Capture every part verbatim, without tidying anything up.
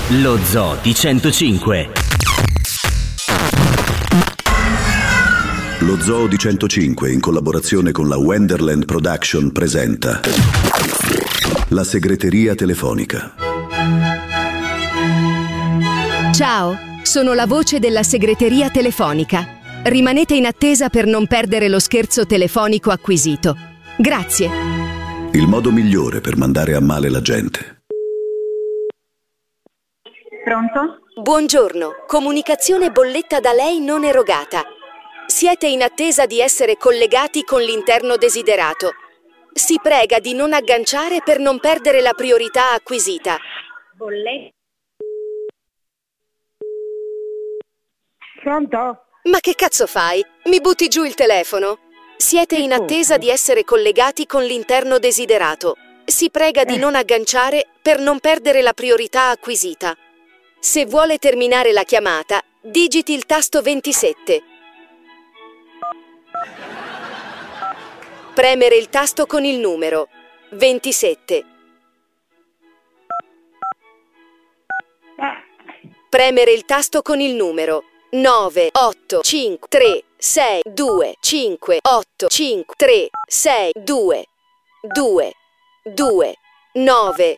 Lo Zoo di centocinque. Lo Zoo di centocinque, in collaborazione con la Wonderland Production, presenta La segreteria telefonica. Ciao, sono la voce della segreteria telefonica. Rimanete in attesa per non perdere lo scherzo telefonico acquisito. Grazie. Il modo migliore per mandare a male la gente. Pronto? Buongiorno, comunicazione bolletta da lei non erogata. Siete in attesa di essere collegati con l'interno desiderato. Si prega di non agganciare per non perdere la priorità acquisita. Bolletta? Pronto? Ma che cazzo fai? Mi butti giù il telefono? Siete in attesa di essere collegati con l'interno desiderato. Si prega di non agganciare per non perdere la priorità acquisita. Se vuole terminare la chiamata, digiti il tasto ventisette. Premere il tasto con il numero ventisette. Premere il tasto con il numero nove otto cinque tre sei due cinque otto cinque tre sei due due due nove.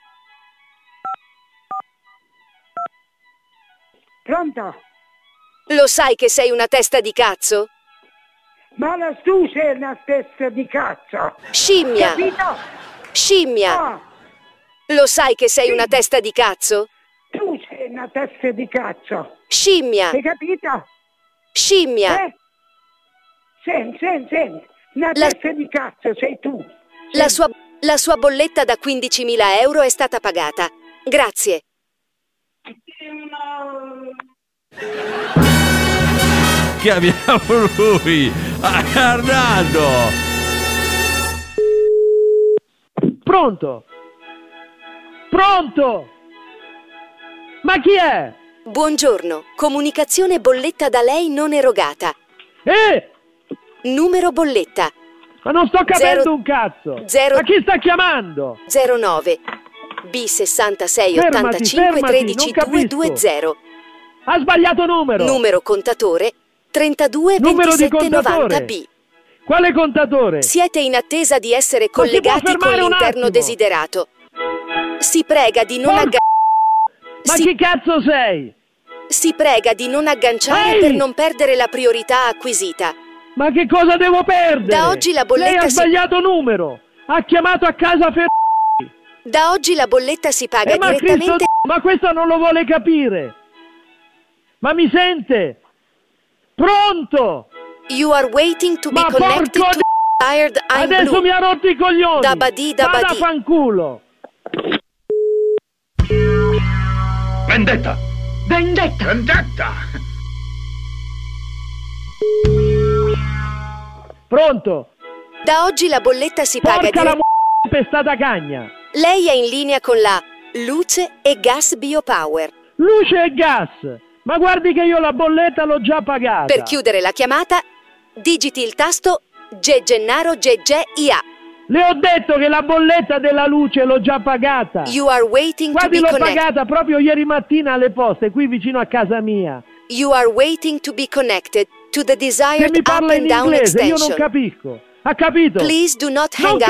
Pronto? Lo sai che sei una testa di cazzo? Ma la tu sei una testa di cazzo! Scimmia! Capito? Scimmia! No, Lo sai che sei una testa di cazzo? tu sei una testa di cazzo! Scimmia! Hai capito? Scimmia! Eh? Senti, senti, senti, una La- testa di cazzo sei tu! La sua, la sua bolletta da quindicimila euro è stata pagata. Grazie. Chiamiamo lui, Arnaldo. Pronto? Pronto? Ma chi è? Buongiorno, comunicazione bolletta da lei non erogata. Eh? Numero bolletta Ma non sto capendo Zero- un cazzo. zero- Ma chi sta chiamando? zero nove B sessantasei Fermati, ottantacinque fermati, tredici non capisco. duecentoventi. Ha sbagliato numero. Numero contatore trentadue Numero di ventisette novanta contatore. B. Quale contatore? Siete in attesa di essere Ma si può collegati con fermare un l'interno attimo? desiderato. Si prega di non Porca- agganciare. Ma Si, chi cazzo sei? si prega di non agganciare Ehi! per non perdere la priorità acquisita. Ma che cosa devo perdere? Da oggi la bolletta Lei ha si- sbagliato numero. Ha chiamato a casa Fer... Da oggi la bolletta si paga Eh, ma Cristo direttamente. D- ma questo non lo vuole capire. Ma mi sente? Pronto? You are waiting to be Ma connected porco to Tired I'm Adesso Blue. mi ha rotto i coglioni. Da badì, da Vada badì. a fanculo. Vendetta! Vendetta! Vendetta! Pronto? Da oggi la bolletta si paga Porca la direttamente. m***a pestata cagna. Lei è in linea con la Luce e Gas Biopower. Luce e gas. Ma guardi che io la bolletta l'ho già pagata. Per chiudere la chiamata, digiti il tasto G Gennaro G G I A. Le ho detto che la bolletta della luce l'ho già pagata. You are waiting Guardi, to be l'ho connected. pagata proprio ieri mattina alle poste, qui vicino a casa mia. You are waiting to be connected to the Se desired mi up parla in and down inglese, io non extension. capisco. Ha capito? Please do not Non hang